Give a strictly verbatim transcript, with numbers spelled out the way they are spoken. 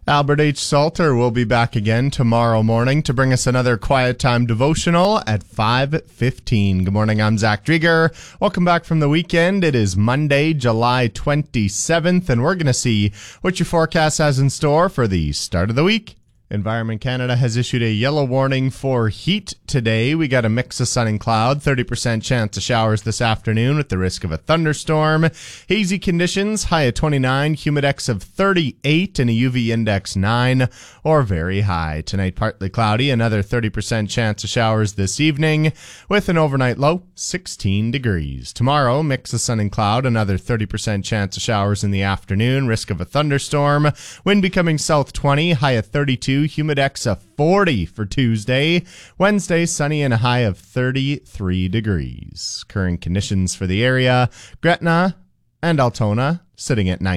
Albert H. Salter will be back again tomorrow morning to bring us another Quiet Time devotional at five fifteen. Good morning, I'm Zach Drieger. Welcome back from the weekend. It is Monday, July twenty-seventh, and we're going to see what your forecast has in store for the start of the week. Environment Canada has issued a yellow warning for heat today. We got a mix of sun and cloud, thirty percent chance of showers this afternoon with the risk of a thunderstorm. Hazy conditions, high of twenty-nine, humidex of thirty-eight, and a U V index nine or very high. Tonight, partly cloudy, another thirty percent chance of showers this evening with an overnight low, sixteen degrees. Tomorrow, mix of sun and cloud, another thirty percent chance of showers in the afternoon, risk of a thunderstorm. Wind becoming south twenty, high of thirty-two. Humidex of forty for Tuesday. Wednesday, sunny and a high of thirty-three degrees. Current conditions for the area, Gretna and Altona sitting at nine.